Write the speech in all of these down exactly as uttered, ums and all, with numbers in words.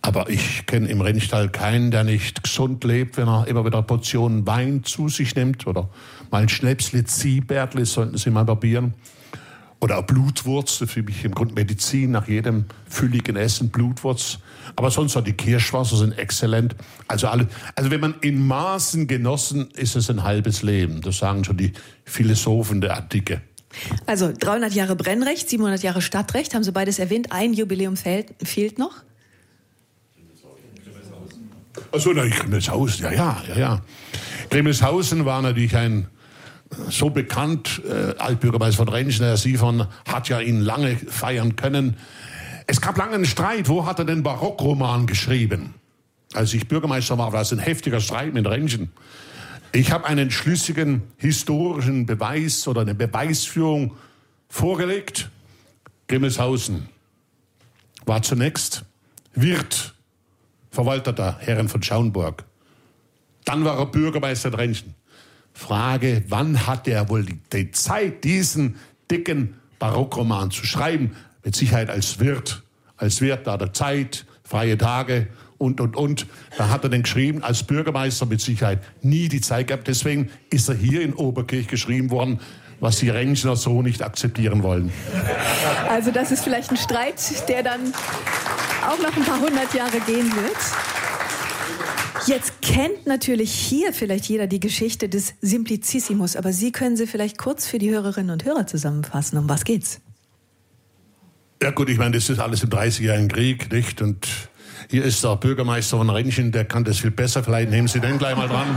Aber ich kenne im Rennstall keinen, der nicht gesund lebt, wenn er immer wieder Portionen Wein zu sich nimmt. Oder mal ein Schnäpsle Ziehbärtle, sollten Sie mal probieren. Oder auch Blutwurz, das ist für mich im Grunde Medizin, nach jedem fülligen Essen Blutwurz. Aber sonst auch die Kirschwasser sind exzellent. Also, alle, also wenn man in Maßen genossen, ist es ein halbes Leben. Das sagen schon die Philosophen der Antike. Also dreihundert Jahre Brennrecht, siebenhundert Jahre Stadtrecht, haben Sie beides erwähnt. Ein Jubiläum fehlt, fehlt noch? Also na, Grimmelshausen, ja, ja, ja, ja. Grimmelshausen war natürlich ein so bekannt, äh, Altbürgermeister von Rentschen, Herr Siefern, hat ja ihn lange feiern können. Es gab lange einen Streit, wo hat er den Barockroman geschrieben? Als ich Bürgermeister war, war es ein heftiger Streit mit Rentschen. Ich habe einen schlüssigen historischen Beweis oder eine Beweisführung vorgelegt. Grimmelshausen war zunächst Wirt, Verwalter der Herren von Schaumburg. Dann war er Bürgermeister in Rentschen. Frage, wann hat er wohl die, die Zeit, diesen dicken Barockroman zu schreiben? Mit Sicherheit als Wirt. Als Wirt, da hat er Zeit, freie Tage und, und, und. Da hat er den geschrieben, als Bürgermeister mit Sicherheit nie die Zeit gehabt. Deswegen ist er hier in Oberkirch geschrieben worden, was die Rentschner so nicht akzeptieren wollen. Also das ist vielleicht ein Streit, der dann auch noch ein paar hundert Jahre gehen wird. Jetzt kennt natürlich hier vielleicht jeder die Geschichte des Simplicissimus, aber Sie können sie vielleicht kurz für die Hörerinnen und Hörer zusammenfassen. Um was geht's? Ja gut, ich meine, das ist alles im dreißigjährigen Krieg, nicht? Und hier ist der Bürgermeister von Rentschen, der kann das viel besser. Vielleicht nehmen Sie den gleich mal dran.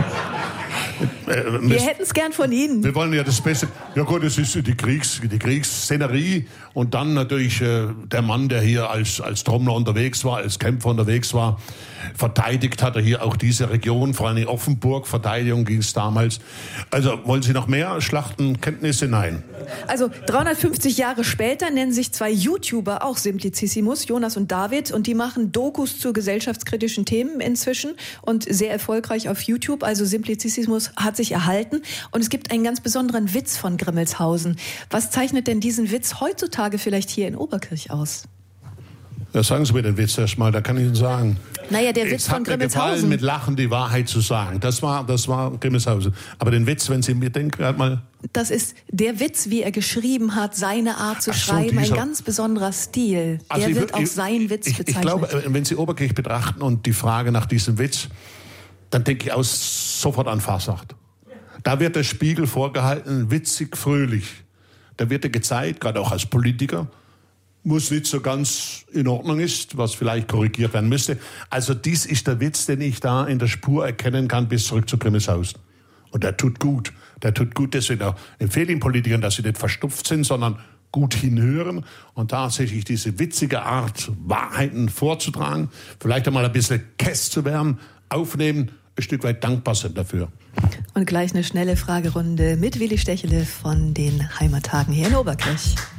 Wir hätten es gern von Ihnen. Wir wollen ja das Beste. Ja gut, das ist die, Kriegs, die Kriegsszenerie. Und dann natürlich äh, der Mann, der hier als, als Trommler unterwegs war, als Kämpfer unterwegs war. Verteidigt hat er hier auch diese Region, vor allem in Offenburg. Verteidigung ging es damals. Also wollen Sie noch mehr Schlachtenkenntnisse? Nein. Also dreihundertfünfzig Jahre später nennen sich zwei YouTuber auch Simplicissimus, Jonas und David. Und die machen Dokus zu gesellschaftskritischen Themen inzwischen und sehr erfolgreich auf YouTube. Also Simplicissimus hat sich erhalten. Und es gibt einen ganz besonderen Witz von Grimmelshausen. Was zeichnet denn diesen Witz heutzutage vielleicht hier in Oberkirch aus? Ja, sagen Sie mir den Witz erst mal, da kann ich Ihnen sagen. Naja, der Witz es von hat mir Grimmelshausen. gefallen, mit Lachen die Wahrheit zu sagen. Das war, das war Grimmelshausen. Aber den Witz, wenn Sie mir denken, gerade mal. Das ist der Witz, wie er geschrieben hat, seine Art zu Ach so, schreiben, dieser, ein ganz besonderer Stil. Also der ich, wird ich, auch sein Witz ich, bezeichnet. Ich glaube, wenn Sie Oberkirch betrachten und die Frage nach diesem Witz, dann denke ich aus sofort an Fasnacht. Da wird der Spiegel vorgehalten, witzig, fröhlich. Da wird er gezeigt, gerade auch als Politiker, was nicht so ganz in Ordnung ist, was vielleicht korrigiert werden müsste. Also dies ist der Witz, den ich da in der Spur erkennen kann, bis zurück zu Grimmelshausen. Und der tut gut. Der tut gut, deswegen auch empfehle ich Politikern, dass sie nicht verstupft sind, sondern gut hinhören und tatsächlich diese witzige Art, Wahrheiten vorzutragen, vielleicht einmal ein bisschen kess zu werden, aufnehmen, ein Stück weit dankbar sind dafür. Und gleich eine schnelle Fragerunde mit Willi Stechele von den Heimattagen hier in Oberkirch.